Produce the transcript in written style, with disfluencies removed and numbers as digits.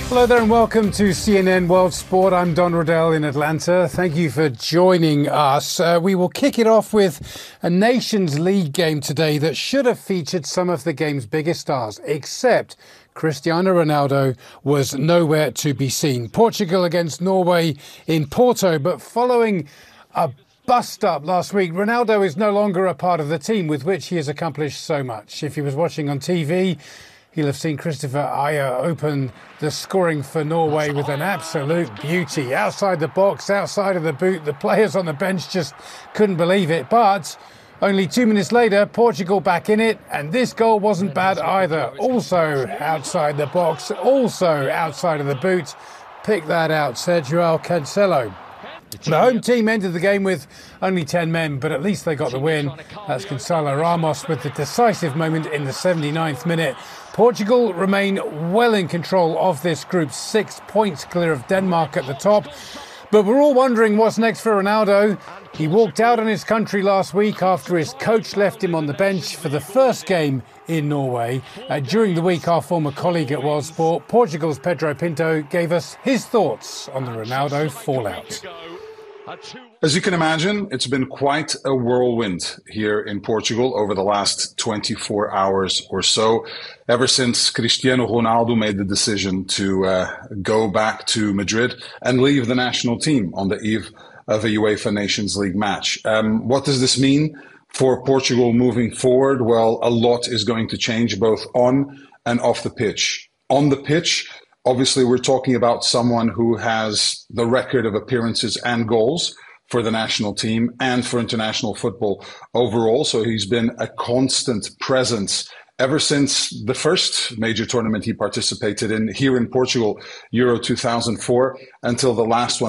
Hello there and welcome to CNN World Sport. I'm Don Riddell in Atlanta. Thank you for joining us. We will kick it off with a Nations League game today that should have featured some of the game's biggest stars, except Cristiano Ronaldo was nowhere to be seen. Portugal against Norway in Porto, but following a bust-up last week, Ronaldo is no longer a part of the team with which he has accomplished so much. If he was watching on TV, he'll have seen Christopher Ajer open the scoring for Norway with an absolute beauty. Outside the box, outside of the boot, the players on the bench just couldn't believe it. But only 2 minutes later, Portugal back in it, and this goal wasn't bad either. Also outside the box, also outside of the boot. Pick that out, Sergio Cancelo. The home team ended the game with only 10 men, but at least they got the win. That's Gonçalo Ramos with the decisive moment in the 79th minute. Portugal remain well in control of this group, 6 points clear of Denmark at the top. But we're all wondering what's next for Ronaldo. He walked out on his country last week after his coach left him on the bench for the first game in Norway. During the week, our former colleague at World Sport, Portugal's Pedro Pinto, gave us his thoughts on the Ronaldo fallout. As you can imagine, it's been quite a whirlwind here in Portugal over the last 24 hours or so, ever since Cristiano Ronaldo made the decision to go back to Madrid and leave the national team on the eve of a UEFA Nations League match. What does this mean for Portugal moving forward? Well, a lot is going to change both on and off the pitch. On the pitch, obviously, we're talking about someone who has the record of appearances and goals for the national team and for international football overall. So he's been a constant presence ever since the first major tournament he participated in here in Portugal, Euro 2004, until the last one